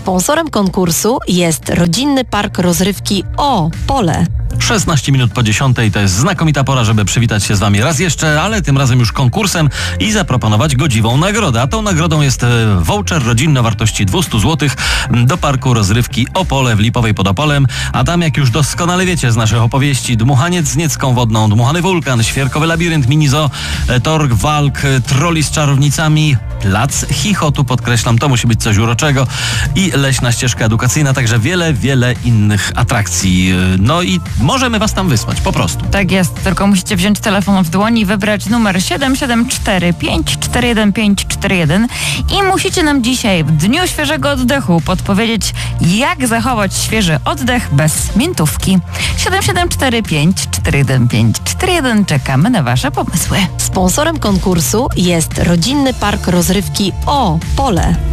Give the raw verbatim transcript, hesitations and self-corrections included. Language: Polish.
Sponsorem konkursu jest Rodzinny Park Rozrywki O Pole. szesnaście minut po dziesiątej to jest znakomita pora, żeby przywitać się z Wami raz jeszcze, ale tym razem już konkursem i zaproponować godziwą nagrodę. A tą nagrodą jest voucher rodzinny o wartości dwieście złotych do Parku Rozrywki Opole w Lipowej pod Opolem. A tam, jak już doskonale wiecie z naszych opowieści, dmuchaniec z niecką wodną, dmuchany wulkan, świerkowy labirynt, mini-zoo, torg walk, troli z czarownicami, plac chichotu, podkreślam, to musi być coś uroczego, i leśna ścieżka edukacyjna, także wiele, wiele innych atrakcji. No i możemy Was tam wysłać, po prostu. Tak jest, tylko musicie wziąć telefon w dłoni i wybrać numer siedem siedem cztery pięć cztery jeden pięć cztery jeden i musicie nam dzisiaj, w Dniu Świeżego Oddechu, podpowiedzieć, jak zachować świeży oddech bez miętówki. siedem siedem cztery pięć cztery jeden pięć cztery jeden. Czekamy na Wasze pomysły. Sponsorem konkursu jest Rodzinny Park Rozrywki O Pole.